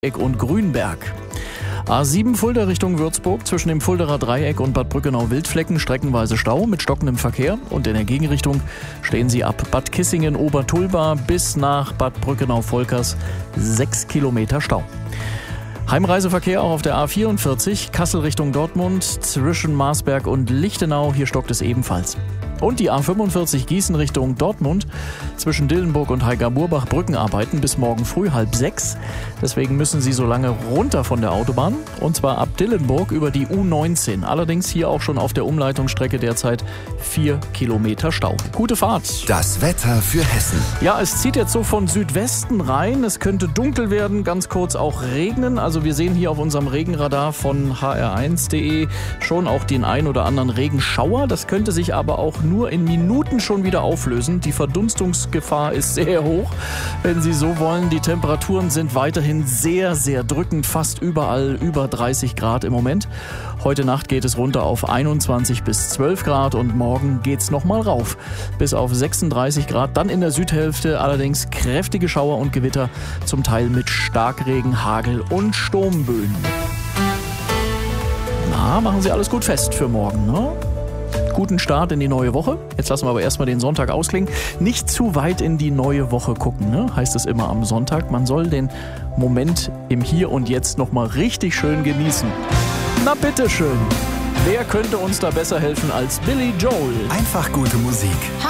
und Grünberg. A7 Fulda Richtung Würzburg, zwischen dem Fuldaer Dreieck und Bad Brückenau-Wildflecken streckenweise Stau mit stockendem Verkehr, und in der Gegenrichtung stehen Sie ab Bad Kissingen-Obertulba bis nach Bad Brückenau-Volkers 6 Kilometer Stau. Heimreiseverkehr auch auf der A44 Kassel Richtung Dortmund zwischen Marsberg und Lichtenau, hier stockt es ebenfalls. Und die A45 Gießen Richtung Dortmund zwischen Dillenburg und Heiger-Murbach Brückenarbeiten bis morgen früh 5:30. Deswegen müssen Sie so lange runter von der Autobahn, und zwar ab Dillenburg über die U19. Allerdings hier auch schon auf der Umleitungsstrecke derzeit 4 Kilometer Stau. Gute Fahrt. Das Wetter für Hessen. Ja, es zieht jetzt so von Südwesten rein. Es könnte dunkel werden, ganz kurz auch regnen. Also wir sehen hier auf unserem Regenradar von hr1.de schon auch den ein oder anderen Regenschauer. Das könnte sich aber auch nur in Minuten schon wieder auflösen. Die Verdunstungsgefahr ist sehr hoch, wenn Sie so wollen. Die Temperaturen sind weiterhin sehr, sehr drückend, fast überall über 30 Grad im Moment. Heute Nacht geht es runter auf 21 bis 12 Grad und morgen geht es nochmal rauf bis auf 36 Grad. Dann in der Südhälfte allerdings kräftige Schauer und Gewitter, zum Teil mit Starkregen, Hagel und Sturmböen. Na, machen Sie alles gut fest für morgen, ne? Guten Start in die neue Woche. Jetzt lassen wir aber erstmal den Sonntag ausklingen. Nicht zu weit in die neue Woche gucken, ne? Heißt es immer am Sonntag. Man soll den Moment im Hier und Jetzt nochmal richtig schön genießen. Na bitteschön. Wer könnte uns da besser helfen als Billy Joel? Einfach gute Musik.